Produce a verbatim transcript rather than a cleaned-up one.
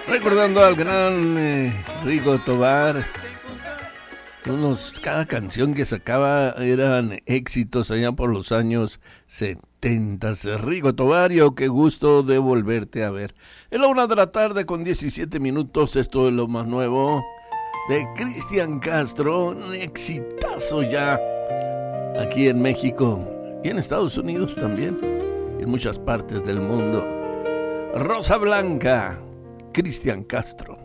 Recordando al gran eh, Rigo Tobar. Unos, cada canción que sacaba eran éxitos allá por los años setenta. Rigo Tobario, qué gusto de volverte a ver. Es la una de la tarde con diecisiete minutos. Esto es lo más nuevo de Cristian Castro. Un exitazo ya aquí en México y en Estados Unidos también, y en muchas partes del mundo. Rosa Blanca, Cristian Castro.